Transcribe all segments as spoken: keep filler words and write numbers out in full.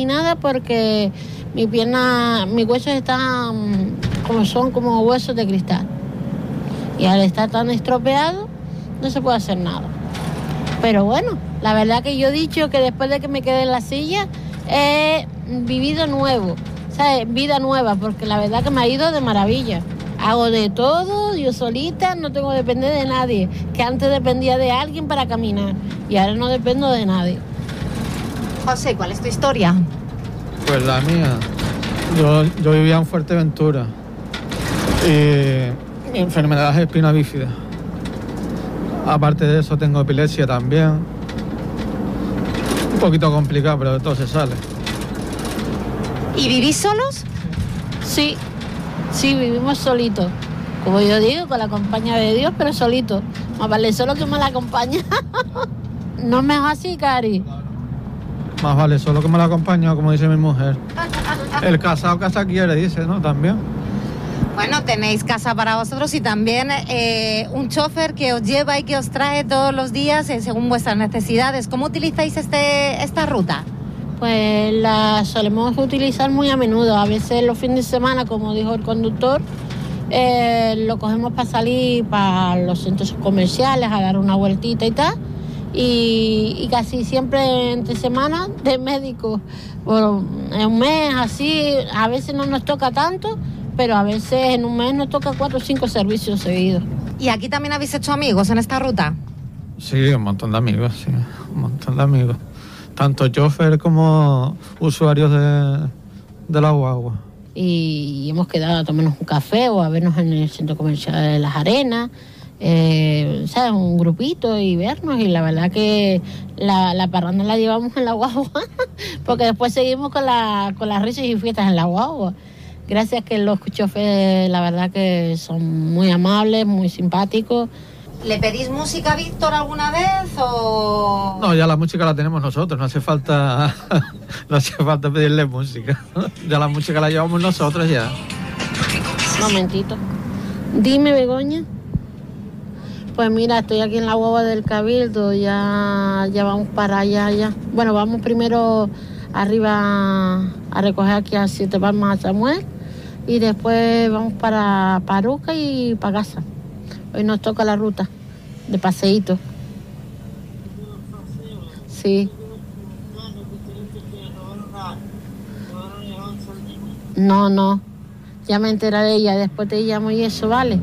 nada porque mi pierna, mis huesos están como son como huesos de cristal. Y al estar tan estropeado, no se puede hacer nada. Pero bueno, la verdad que yo he dicho que después de que me quedé en la silla, he vivido nuevo, o sea, vida nueva, porque la verdad que me ha ido de maravilla. Hago de todo, yo solita, no tengo que depender de nadie, que antes dependía de alguien para caminar y ahora no dependo de nadie. José, ¿cuál es tu historia? Pues la mía, yo, yo vivía en Fuerteventura y enfermedades de espina bífida. Aparte de eso tengo epilepsia también, un poquito complicado, pero de todo se sale. ¿Y vivís solos? Sí. Sí, vivimos solitos. Como yo digo, con la compañía de Dios, pero solitos. Más vale solo que mal acompaña. No me es así, Cari. Más vale solo que me la acompaña, como dice mi mujer. El casado casa quiere, dice, ¿no? También. Bueno, tenéis casa para vosotros y también eh, un chofer que os lleva y que os trae todos los días eh, según vuestras necesidades. ¿Cómo utilizáis este, esta ruta? Pues la solemos utilizar muy a menudo. A veces los fines de semana, como dijo el conductor, eh, lo cogemos para salir para los centros comerciales, a dar una vueltita y tal. Y, y casi siempre entre semanas de médico. Bueno, en un mes así, a veces no nos toca tanto, pero a veces en un mes nos toca cuatro o cinco servicios seguidos. ¿Y aquí también habéis hecho amigos en esta ruta? Sí, un montón de amigos, sí, un montón de amigos. Tanto chofer como usuarios de, de la guagua. Y hemos quedado a tomarnos un café o a vernos en el centro comercial de Las Arenas, eh, ¿sabes? Un grupito y vernos. Y la verdad que la, la parranda la llevamos en la guagua, porque después seguimos con, la, con las risas y fiestas en la guagua. Gracias que los choferes, la verdad que son muy amables, muy simpáticos. ¿Le pedís música a Víctor alguna vez o...? No, ya la música la tenemos nosotros, no hace falta no hace falta pedirle música. Ya la música la llevamos nosotros ya. Un momentito. Dime, Begoña. Pues mira, estoy aquí en la guagua del Cabildo, ya, ya vamos para allá, ya. Bueno, vamos primero arriba a recoger aquí a Siete Palmas a Samuel y después vamos para Paruca y para casa. Hoy nos toca la ruta de paseíto. Sí. No, no. Ya me enteraré ya. Después te llamo y eso, ¿vale?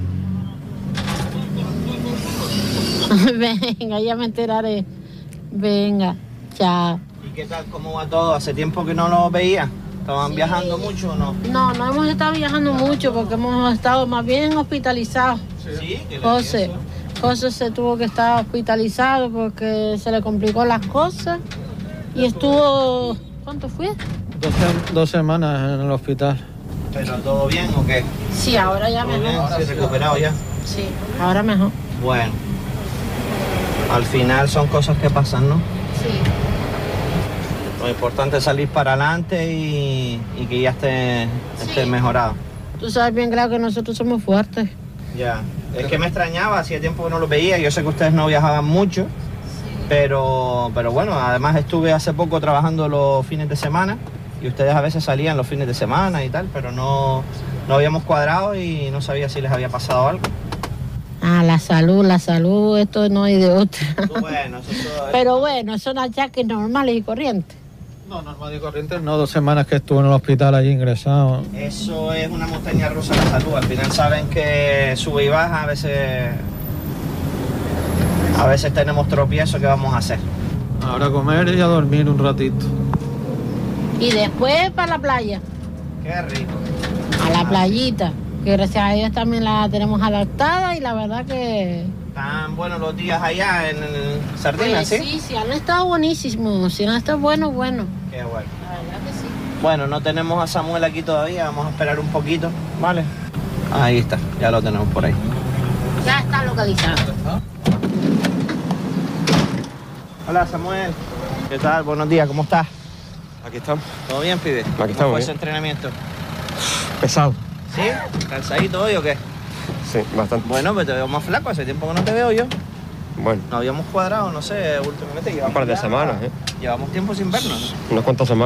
Venga, ya me enteraré. Venga, chao. ¿Y qué tal? ¿Cómo va todo? ¿Hace tiempo que no nos veía? ¿Estaban sí. viajando mucho o no? No, no hemos estado viajando mucho porque hemos estado más bien hospitalizados. Sí, ¿qué le José, José se tuvo que estar hospitalizado porque se le complicó las cosas y estuvo, ¿cuánto fue? Dos, dos semanas en el hospital. ¿Pero todo bien o qué? Sí, ahora ya ¿Todo mejor. bien? ¿Sí, recuperado ya? Sí, ahora mejor. Bueno, al final son cosas que pasan, ¿no? Sí. Lo importante es salir para adelante y, y que ya esté, Sí. esté mejorado. Tú sabes bien claro que nosotros somos fuertes. Ya, es que me extrañaba, hacía tiempo que no los veía, yo sé que ustedes no viajaban mucho, sí. pero, pero bueno, además estuve hace poco trabajando los fines de semana y ustedes a veces salían los fines de semana y tal, pero no, no habíamos cuadrado y no sabía si les había pasado algo. Ah, la salud, la salud, esto no hay de otra. Bueno, eso todo es... Pero bueno, son achaques normales y corrientes. No, normal y corriente, no, dos semanas que estuve en el hospital allí ingresado. Eso es una montaña rusa de la salud, al final saben que sube y baja, a veces, a veces tenemos tropiezos, ¿qué vamos a hacer? Ahora a comer y a dormir un ratito. Y después para la playa. Qué rico. A la playita, que gracias a Dios también la tenemos adaptada y la verdad que... Tan buenos los días allá en, en Sardina, pues ¿sí? Sí, sí, han estado buenísimos, si han estado buenos, bueno. Qué bueno. La verdad que sí. Bueno, no tenemos a Samuel aquí todavía, vamos a esperar un poquito, ¿vale? Ahí está, ya lo tenemos por ahí. Ya está localizado. Hola Samuel, ¿qué tal? Buenos días, ¿cómo estás? Aquí estamos. ¿Todo bien, Pide? Aquí ¿Cómo estamos fue bien. ese entrenamiento? Pesado. ¿Sí? ¿Cansadito hoy o qué? Sí, bastante. Bueno, pues te veo más flaco, hace tiempo que no te veo yo. Bueno, No habíamos cuadrado, no sé, últimamente llevamos un par de ya- semanas, ¿eh? Llevamos tiempo sin vernos, ¿no? Unas cuantas semanas.